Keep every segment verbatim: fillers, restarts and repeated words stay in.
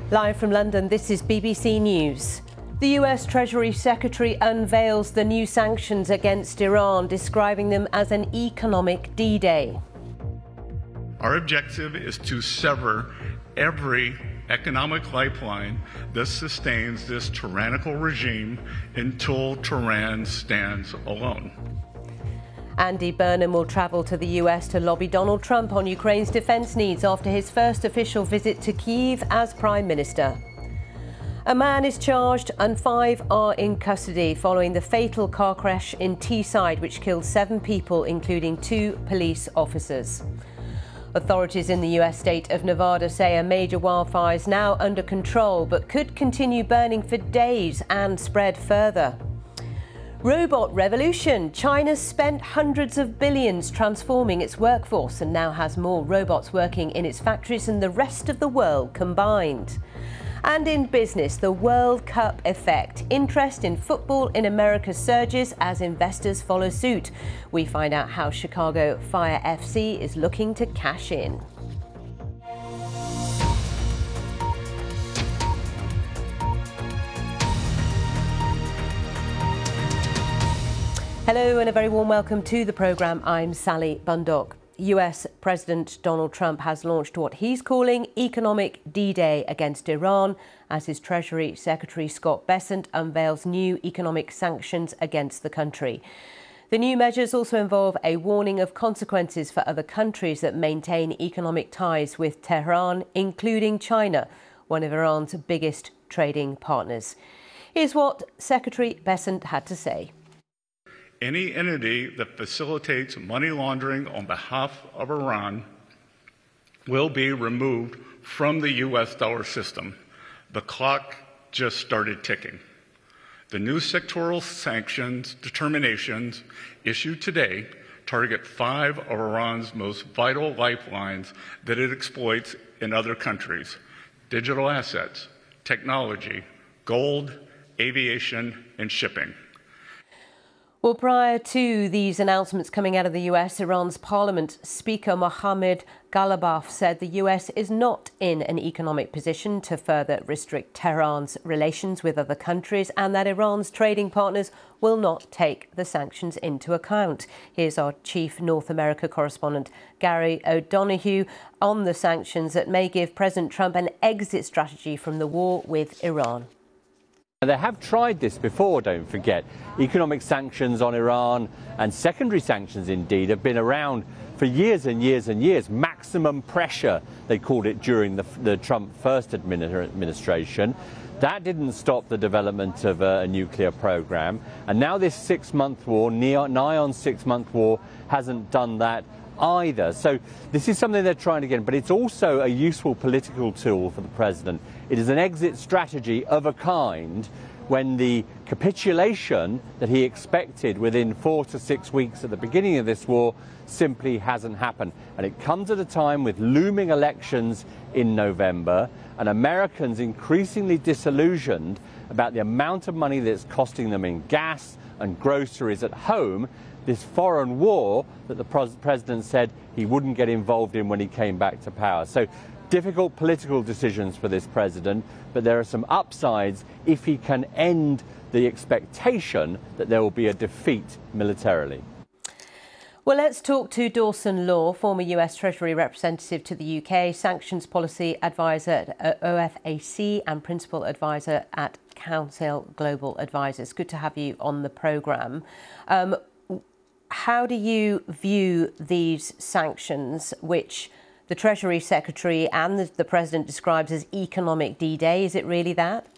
Live from London, this is B B C News. The U S Treasury Secretary unveils the new sanctions against Iran, describing them as an economic D-Day. Our objective is to sever every economic lifeline that sustains this tyrannical regime until Tehran stands alone. Andy Burnham will travel to the U S to lobby Donald Trump on Ukraine's defence needs after his first official visit to Kyiv as Prime Minister. A man is charged and five are in custody following the fatal car crash in Teesside, which killed seven people, including two police officers. Authorities in the U S state of Nevada say a major wildfire is now under control, but could continue burning for days and spread further. Robot revolution. China's spent hundreds of billions transforming its workforce and now has more robots working in its factories than the rest of the world combined. And in business, the World Cup effect. Interest in football in America surges as investors follow suit. We find out how Chicago Fire F C is looking to cash in. Hello and a very warm welcome to the programme. I'm Sally Bundock. U S President Donald Trump has launched what he's calling Economic D-Day against Iran as his Treasury Secretary Scott Bessent unveils new economic sanctions against the country. The new measures also involve a warning of consequences for other countries that maintain economic ties with Tehran, including China, one of Iran's biggest trading partners. Here's what Secretary Bessent had to say. Any entity that facilitates money laundering on behalf of Iran will be removed from the U S dollar system. The clock just started ticking. The new sectoral sanctions determinations issued today target five of Iran's most vital lifelines that it exploits in other countries: digital assets, technology, gold, aviation, and shipping. Well, prior to these announcements coming out of the U S, Iran's Parliament Speaker Mohammad Ghalibaf said the U S is not in an economic position to further restrict Tehran's relations with other countries and that Iran's trading partners will not take the sanctions into account. Here's our chief North America correspondent, Gary O'Donoghue, on the sanctions that may give President Trump an exit strategy from the war with Iran. They have tried this before, don't forget. Economic sanctions on Iran and secondary sanctions, indeed, have been around for years and years and years. Maximum pressure, they called it during the, the Trump first administration. That didn't stop the development of a, a nuclear program. And now this six-month war, nigh on six-month war, hasn't done that either. So this is something they're trying to get, but it's also a useful political tool for the president. It is an exit strategy of a kind when the capitulation that he expected within four to six weeks at the beginning of this war simply hasn't happened. And it comes at a time with looming elections in November and Americans increasingly disillusioned about the amount of money that's costing them in gas and groceries at home. This foreign war that the president said he wouldn't get involved in when he came back to power. So difficult political decisions for this president, but there are some upsides if he can end the expectation that there will be a defeat militarily. Well, let's talk to Dawson Law, former U S Treasury representative to the U K, sanctions policy advisor at O F A C and principal advisor at Counsel Global Advisors. Good to have you on the programme. Um, How do you view these sanctions, which the Treasury Secretary and the, the President describes as economic D-Day? Is it really that?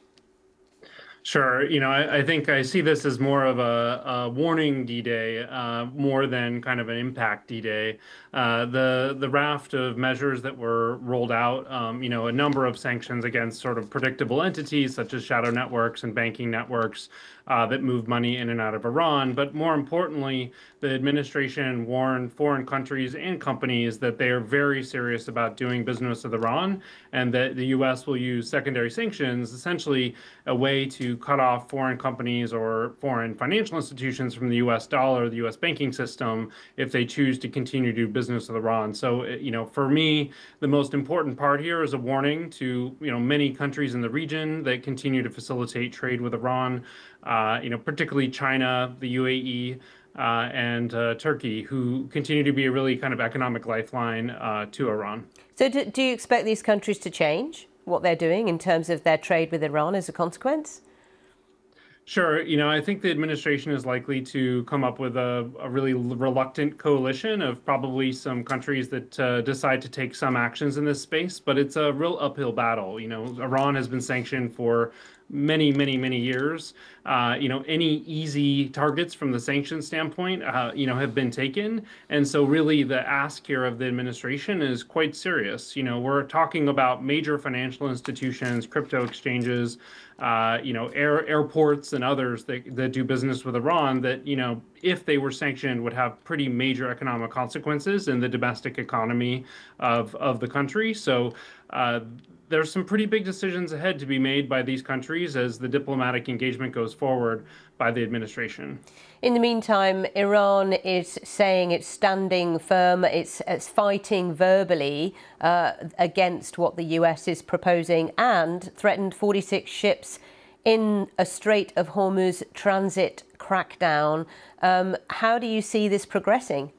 Sure. You know, I, I think I see this as more of a, a warning D-Day, uh, more than kind of an impact D-Day. Uh, the the raft of measures that were rolled out, um, you know, a number of sanctions against sort of predictable entities such as shadow networks and banking networks uh, that move money in and out of Iran. But more importantly, the administration warned foreign countries and companies that they are very serious about doing business with Iran and that the U S will use secondary sanctions, essentially a way to to cut off foreign companies or foreign financial institutions from the U S dollar, the U S banking system, if they choose to continue to do business with Iran. So, you know, for me, the most important part here is a warning to, you know, many countries in the region that continue to facilitate trade with Iran, uh, you know, particularly China, the U A E, uh, and uh, Turkey, who continue to be a really kind of economic lifeline uh, to Iran. So do, do you expect these countries to change what they're doing in terms of their trade with Iran as a consequence? Sure. You know, I think the administration is likely to come up with a, a really reluctant coalition of probably some countries that uh, decide to take some actions in this space, but it's a real uphill battle. You know, Iran has been sanctioned for many, many, many years. Uh, you know, any easy targets from the sanctions standpoint, uh, you know, have been taken. And so really the ask here of the administration is quite serious. You know, we're talking about major financial institutions, crypto exchanges, uh, you know, air, airports and others that, that do business with Iran that, you know, if they were sanctioned would have pretty major economic consequences in the domestic economy of, of the country. So, uh, there's some pretty big decisions ahead to be made by these countries as the diplomatic engagement goes forward by the administration. In the meantime, Iran is saying it's standing firm, it's, it's fighting verbally uh, against what the U S is proposing and threatened forty-six ships in a Strait of Hormuz transit crackdown. Um, how do you see this progressing?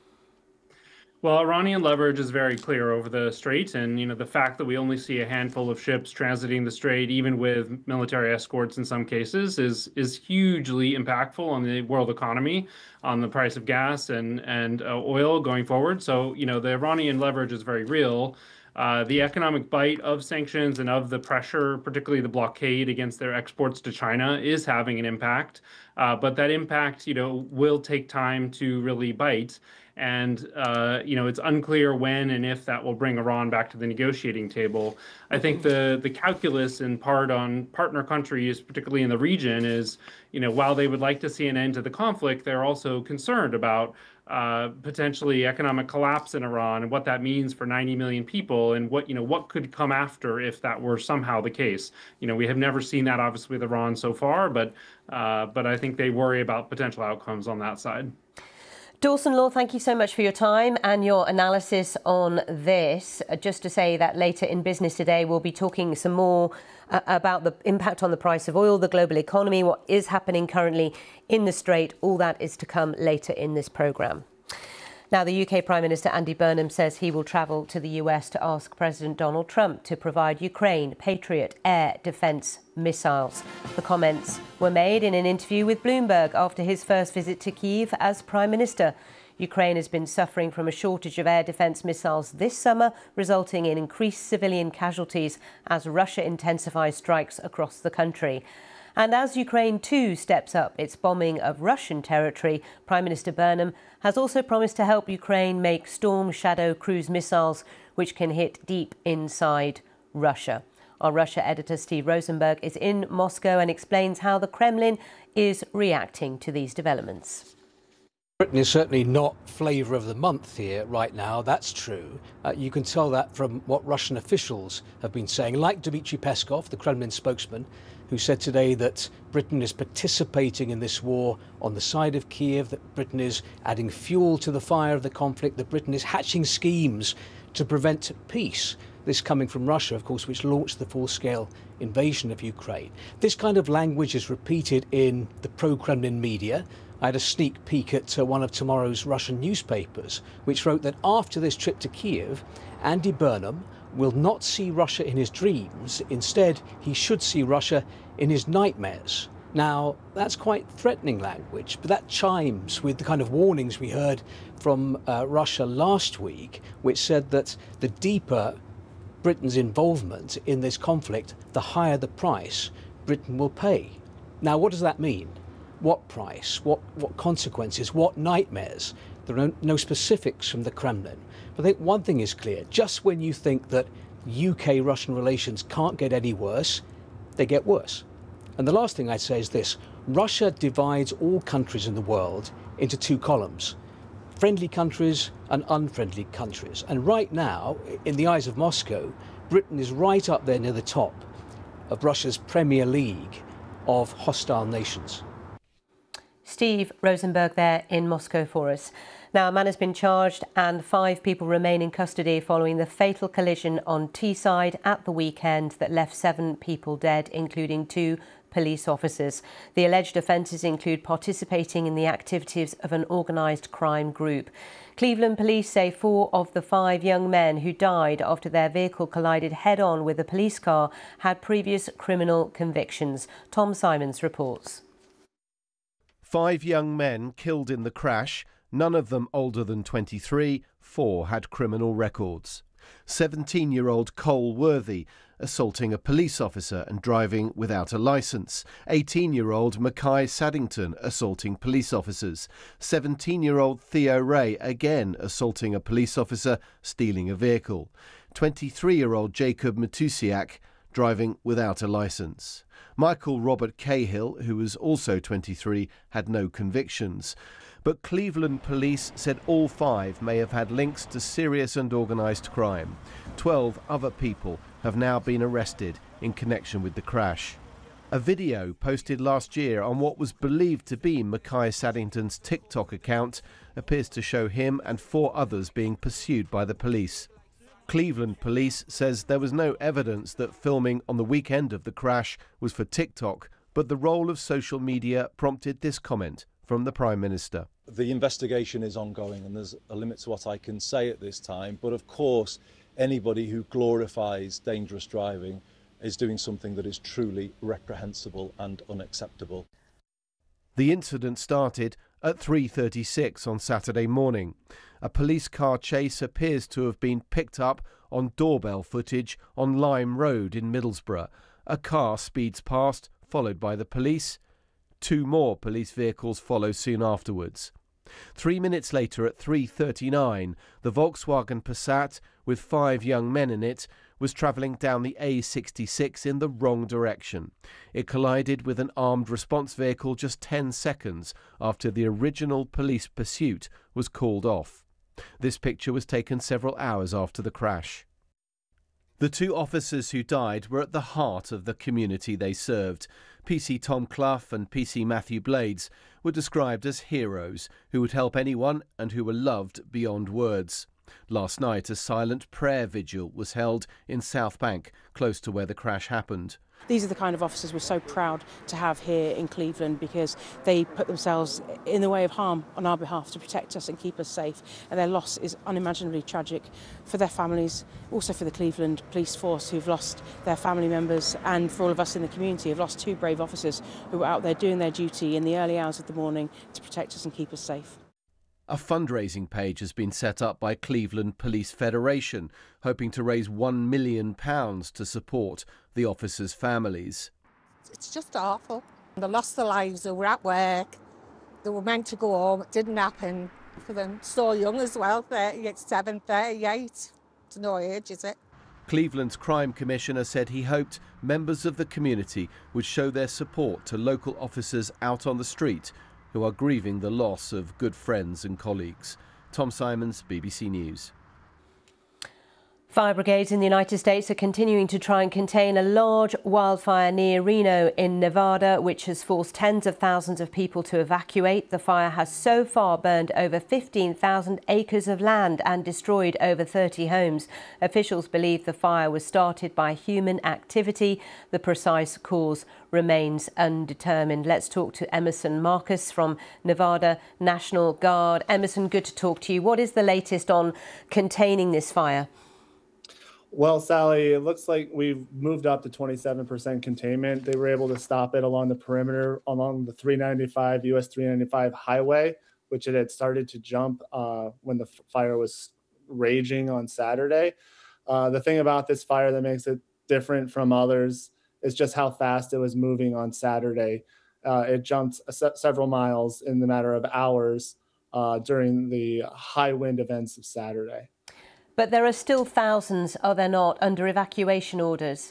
Well, Iranian leverage is very clear over the strait, and you know the fact that we only see a handful of ships transiting the strait, even with military escorts in some cases, is is hugely impactful on the world economy, on the price of gas and and uh, oil going forward. So you know the Iranian leverage is very real. Uh, the economic bite of sanctions and of the pressure, particularly the blockade against their exports to China, is having an impact. Uh, but that impact, you know, will take time to really bite. And, uh, you know, it's unclear when and if that will bring Iran back to the negotiating table. I think the, the calculus in part on partner countries, particularly in the region, is, you know, while they would like to see an end to the conflict, they're also concerned about uh, potentially economic collapse in Iran and what that means for ninety million people and what, you know, what could come after if that were somehow the case. You know, we have never seen that obviously with Iran so far, but, uh, but I think they worry about potential outcomes on that side. Dawson Law, thank you so much for your time and your analysis on this. Uh, just to say that later in Business Today, we'll be talking some more uh, about the impact on the price of oil, the global economy, what is happening currently in the Strait. All that is to come later in this programme. Now, the U K Prime Minister Andy Burnham says he will travel to the U S to ask President Donald Trump to provide Ukraine Patriot air defence missiles. The comments were made in an interview with Bloomberg after his first visit to Kyiv as Prime Minister. Ukraine has been suffering from a shortage of air defence missiles this summer, resulting in increased civilian casualties as Russia intensifies strikes across the country. And as Ukraine too steps up its bombing of Russian territory, Prime Minister Burnham has also promised to help Ukraine make Storm Shadow cruise missiles, which can hit deep inside Russia. Our Russia editor Steve Rosenberg is in Moscow and explains how the Kremlin is reacting to these developments. Britain is certainly not flavour of the month here right now, that's true. Uh, you can tell that from what Russian officials have been saying, like Dmitry Peskov, the Kremlin spokesman, who said today that Britain is participating in this war on the side of Kiev, that Britain is adding fuel to the fire of the conflict, that Britain is hatching schemes to prevent peace. This coming from Russia, of course, which launched the full-scale invasion of Ukraine. This kind of language is repeated in the pro-Kremlin media. I had a sneak peek at uh, one of tomorrow's Russian newspapers, which wrote that after this trip to Kiev, Andy Burnham will not see Russia in his dreams. Instead, he should see Russia in his nightmares. Now, that's quite threatening language, but that chimes with the kind of warnings we heard from uh, Russia last week, which said that the deeper Britain's involvement in this conflict, the higher the price Britain will pay. Now, what does that mean? What price? What, what consequences? What nightmares? There are no, no specifics from the Kremlin. But I think one thing is clear. Just when you think that U K-Russian relations can't get any worse, they get worse. And the last thing I'd say is this. Russia divides all countries in the world into two columns. Friendly countries and unfriendly countries. And right now, in the eyes of Moscow, Britain is right up there near the top of Russia's Premier League of hostile nations. Steve Rosenberg there in Moscow for us. Now, a man has been charged and five people remain in custody following the fatal collision on Teesside at the weekend that left seven people dead, including two police officers. The alleged offences include participating in the activities of an organised crime group. Cleveland police say four of the five young men who died after their vehicle collided head-on with a police car had previous criminal convictions. Tom Simons reports. Five young men killed in the crash, none of them older than twenty-three, four had criminal records. seventeen-year-old Cole Worthy assaulting a police officer and driving without a licence. eighteen-year-old Mackay Saddington assaulting police officers. seventeen-year-old Theo Ray again assaulting a police officer, stealing a vehicle. twenty-three-year-old Jacob Matusiak driving without a licence. Michael Robert Cahill, who was also twenty-three, had no convictions. But Cleveland police said all five may have had links to serious and organised crime. Twelve other people have now been arrested in connection with the crash. A video posted last year on what was believed to be Mackay Saddington's TikTok account appears to show him and four others being pursued by the police. Cleveland police says there was no evidence that filming on the weekend of the crash was for TikTok, but the role of social media prompted this comment from the Prime Minister. The investigation is ongoing and there's a limit to what I can say at this time, but of course anybody who glorifies dangerous driving is doing something that is truly reprehensible and unacceptable. The incident started at three thirty-six on Saturday morning. A police car chase appears to have been picked up on doorbell footage on Lime Road in Middlesbrough. A car speeds past, followed by the police. Two more police vehicles follow soon afterwards. Three minutes later, at three thirty-nine, the Volkswagen Passat, with five young men in it, was travelling down the A sixty-six in the wrong direction. It collided with an armed response vehicle just ten seconds after the original police pursuit was called off. This picture was taken several hours after the crash. The two officers who died were at the heart of the community they served. P C Tom Clough and P C Matthew Blades were described as heroes who would help anyone and who were loved beyond words. Last night, a silent prayer vigil was held in South Bank, close to where the crash happened. These are the kind of officers we're so proud to have here in Cleveland because they put themselves in the way of harm on our behalf to protect us and keep us safe. And their loss is unimaginably tragic for their families, also for the Cleveland Police Force who've lost their family members, and for all of us in the community who've lost two brave officers who were out there doing their duty in the early hours of the morning to protect us and keep us safe. A fundraising page has been set up by Cleveland Police Federation, hoping to raise one million pounds to support the officers' families. It's just awful. They lost their lives, they were at work, they were meant to go home, it didn't happen for them. So young as well, thirty-seven, thirty-eight, it's no age, is it? Cleveland's crime commissioner said he hoped members of the community would show their support to local officers out on the street who are grieving the loss of good friends and colleagues. Tom Simons, B B C News. Fire brigades in the United States are continuing to try and contain a large wildfire near Reno in Nevada, which has forced tens of thousands of people to evacuate. The fire has so far burned over fifteen thousand acres of land and destroyed over thirty homes. Officials believe the fire was started by human activity. The precise cause remains undetermined. Let's talk to Emerson Marcus from Nevada National Guard. Emerson, good to talk to you. What is the latest on containing this fire? Well, Sally, it looks like we've moved up to twenty-seven percent containment. They were able to stop it along the perimeter along the three ninety-five, U S three ninety-five highway, which it had started to jump uh, when the fire was raging on Saturday. Uh, the thing about this fire that makes it different from others is just how fast it was moving on Saturday. Uh, it jumped se- several miles in the matter of hours uh, during the high wind events of Saturday. But there are still thousands, are there not, under evacuation orders?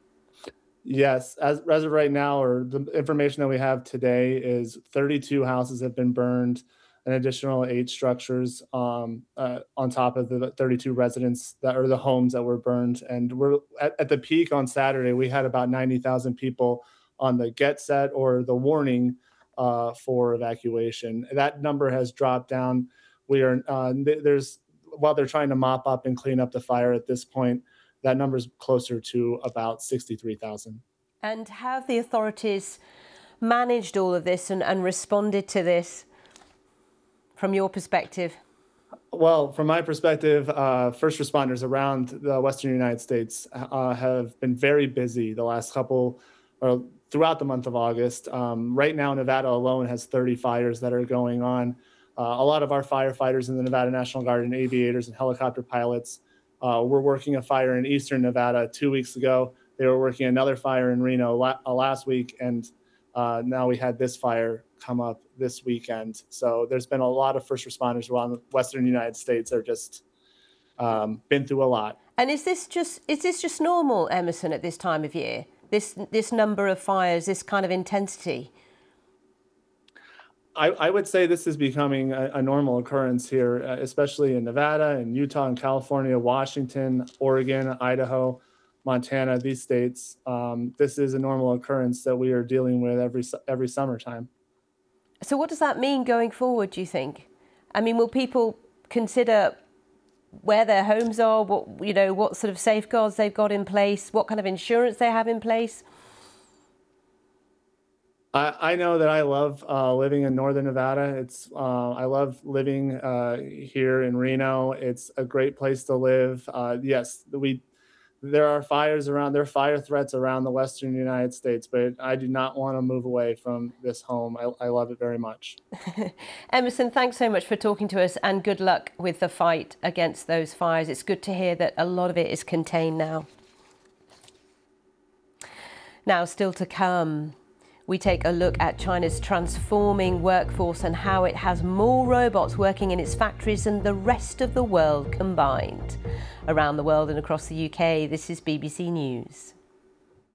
Yes, as, as of right now, or the information that we have today is thirty-two houses have been burned, an additional eight structures um, uh, on top of the thirty-two residents that are the homes that were burned. And we're at, at the peak on Saturday, we had about ninety thousand people on the get set or the warning uh, for evacuation. That number has dropped down. We are uh, there's while they're trying to mop up and clean up the fire at this point, that number is closer to about sixty-three thousand. And have the authorities managed all of this and, and responded to this from your perspective? Well, from my perspective, uh, first responders around the Western United States uh, have been very busy the last couple, or throughout the month of August. Um, right now, Nevada alone has thirty fires that are going on. Uh, a lot of our firefighters in the Nevada National Guard and aviators and helicopter pilots uh, were working a fire in eastern Nevada two weeks ago. They were working another fire in Reno la- uh, last week, and uh, now we had this fire come up this weekend. So there's been a lot of first responders around the Western United States that are just um, been through a lot. And is this just is this just normal, Emerson, at this time of year? This this number of fires, this kind of intensity? I, I would say this is becoming a, a normal occurrence here, uh, especially in Nevada and Utah and California, Washington, Oregon, Idaho, Montana, these states. Um, this is a normal occurrence that we are dealing with every every summertime. So what does that mean going forward, do you think? I mean, will people consider where their homes are, what, you know, what sort of safeguards they've got in place, what kind of insurance they have in place? I, I know that I love uh, living in Northern Nevada. It's uh, I love living uh, here in Reno. It's a great place to live. Uh, yes, we there are fires around. There are fire threats around the Western United States, but I do not want to move away from this home. I, I love it very much. Emerson, thanks so much for talking to us, and good luck with the fight against those fires. It's good to hear that a lot of it is contained now. Now, still to come, we take a look at China's transforming workforce and how it has more robots working in its factories than the rest of the world combined. Around the world and across the U K, this is B B C News.